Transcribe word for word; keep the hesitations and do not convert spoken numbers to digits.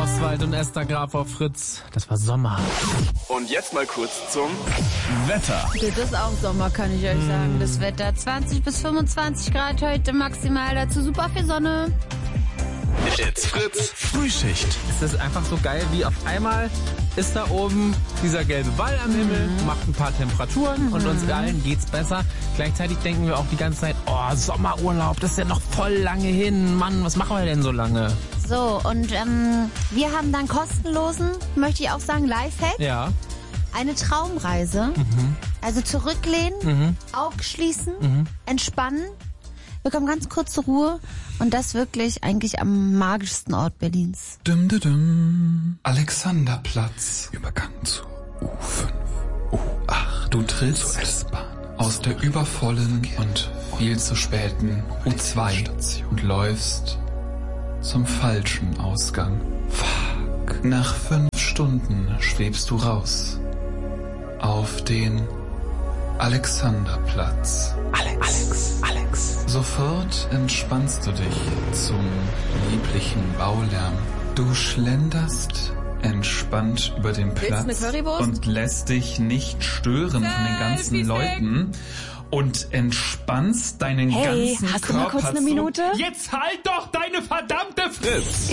Oswald und Esther Graf auf Fritz. Das war Sommer. Und jetzt mal kurz zum Wetter. Das ist auch Sommer, kann ich euch sagen. Das Wetter zwanzig bis fünfundzwanzig Grad heute maximal, dazu super viel Sonne. It's Fritz Frühschicht. Es ist einfach so geil, wie auf einmal ist da oben dieser gelbe Ball am Himmel, mhm. macht ein paar Temperaturen mhm. und uns allen geht's besser. Gleichzeitig denken wir auch die ganze Zeit, oh, Sommerurlaub, das ist ja noch voll lange hin. Mann, was machen wir denn so lange? So, und ähm, wir haben dann kostenlosen, möchte ich auch sagen, Lifehack. Ja. Eine Traumreise. Mhm. Also zurücklehnen, mhm. Augen schließen, mhm. entspannen. Wir kommen ganz kurz zur Ruhe und das wirklich eigentlich am magischsten Ort Berlins. Dum, dum, dum. Alexanderplatz. Übergang zur U fünf, U acht. Du trittst S-Bahn aus der übervollen und viel zu späten U zwei und läufst zum falschen Ausgang. Fuck. Nach fünf Stunden schwebst du raus auf den Alexanderplatz. Alex, Alex. Sofort entspannst du dich zum lieblichen Baulärm. Du schlenderst entspannt über den Platz und lässt dich nicht stören von den ganzen Leuten und entspannst deinen hey, ganzen hast Körper. Du mal kurz eine Minute? Jetzt halt doch deine verdammte Fresse!